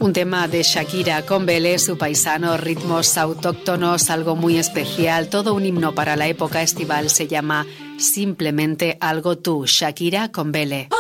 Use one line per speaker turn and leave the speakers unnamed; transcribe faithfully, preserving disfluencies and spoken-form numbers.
Un tema de Shakira con Belé, su paisano, ritmos autóctonos, algo muy especial, todo un himno para la época estival. Se llama Simplemente Algo Tú, Shakira con Belé.